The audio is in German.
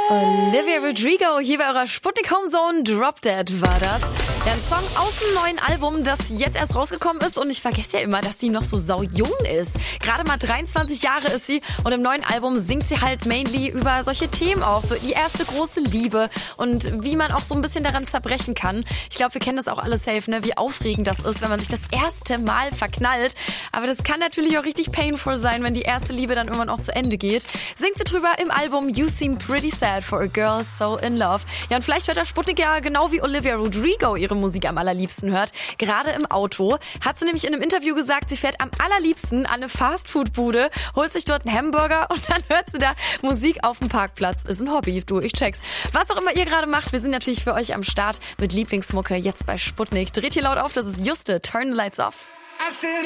Olivia Rodrigo, hier bei eurer Sputnik Homezone, Drop Dead war das. Ja, ein Song aus dem neuen Album, das jetzt erst rausgekommen ist und ich vergesse ja immer, dass die noch so saujung ist. Gerade mal 23 Jahre ist sie und im neuen Album singt sie halt mainly über solche Themen auch, so die erste große Liebe und wie man auch so ein bisschen daran zerbrechen kann. Ich glaube, wir kennen das auch alle safe, ne? Wie aufregend das ist, wenn man sich das erste Mal verknallt. Aber das kann natürlich auch richtig painful sein, wenn die erste Liebe dann irgendwann auch zu Ende geht. Singt sie drüber im Album You Seem Pretty Sad for a Girl So in Love. Ja, und vielleicht hört der Sputnik ja genau wie Olivia Rodrigo ihre Musik am allerliebsten hört. Gerade im Auto hat sie nämlich in einem Interview gesagt, sie fährt am allerliebsten an eine Fastfood-Bude, holt sich dort einen Hamburger und dann hört sie da Musik auf dem Parkplatz. Ist ein Hobby, du, ich check's. Was auch immer ihr gerade macht, wir sind natürlich für euch am Start mit Lieblingsmucke jetzt bei Sputnik. Dreht hier laut auf, das ist Juste, Turn the Lights Off.